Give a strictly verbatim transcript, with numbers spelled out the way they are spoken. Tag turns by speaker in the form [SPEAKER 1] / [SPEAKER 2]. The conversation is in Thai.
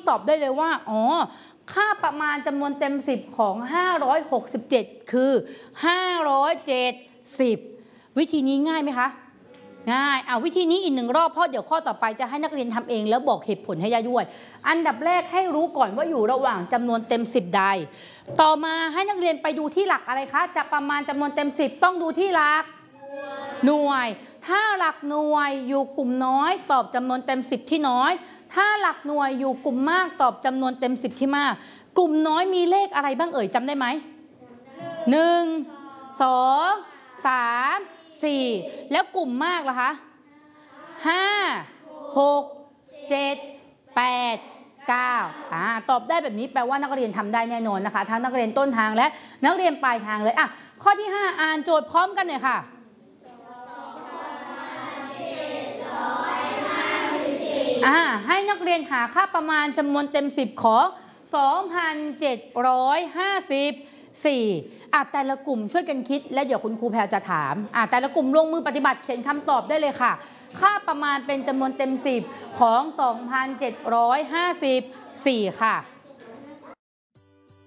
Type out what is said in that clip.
[SPEAKER 1] ตอบได้เลยว่าอ๋อค่าประมาณจำนวนเต็มสิบของห้าร้อยหกสิบเจ็ดคือห้าร้อยเจ็ดสิบวิธีนี้ง่ายไหมคะง่ายเอาวิธีนี้อีกหนึ่งรอบเพราะเดี๋ยวข้อต่อไปจะให้นักเรียนทำเองแล้วบอกเหตุผลให้ได้ด้วยอันดับแรกให้รู้ก่อนว่าอยู่ระหว่างจำนวนเต็มสิบใดต่อมาให้นักเรียนไปดูที่หลักอะไรคะจะประมาณจำนวนเต็มสิบต้องดูที่หลักหน่วยถ้าหลักหน่วยอยู่กลุ่มน้อยตอบจำนวนเต็มสิบที่น้อยถ้าหลักหน่วยอยู่กลุ่มมากตอบจำนวนเต็มสิบที่มากกลุ่มน้อยมีเลขอะไรบ้างเอ่ยจำได้ไหมหนึ่งสองสามสี่แล้วกลุ่มมากล่ะคะห้าหกเจ็ดแปดเก้าอ่าตอบได้แบบนี้แปลว่านักเรียนทำได้แน่นอนนะคะทั้งนักเรียนต้นทางและนักเรียนปลายทางเลยอ่ะข้อที่ห้าอ่านโจทย์พร้อมกันหน่อยค่ะอ่าให้นักเรียนหาค่าประมาณจำนวนเต็มสิบของ สองพันเจ็ดร้อยห้าสิบสี่อ่ะแต่ละกลุ่มช่วยกันคิดและเดี๋ยวคุณครูแพรจะถามอ่ะแต่ละกลุ่มลงมือปฏิบัติเขียนคำตอบได้เลยค่ะค่าประมาณเป็นจำนวนเต็มสิบของ สองพันเจ็ดร้อยห้าสิบสี่ ค่ะ